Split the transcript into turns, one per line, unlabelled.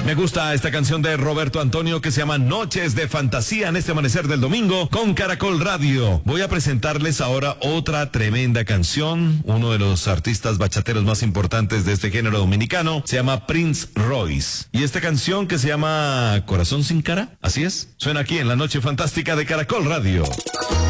Me gusta esta canción de Roberto Antonio que se llama Noches de Fantasía en este amanecer del domingo con Caracol Radio. Voy a presentarles ahora otra tremenda canción. Uno de los artistas bachateros más importantes de este género dominicano se llama Prince Royce. Y esta canción que se llama Corazón sin cara, así es, suena aquí en la Noche Fantástica de Caracol Radio.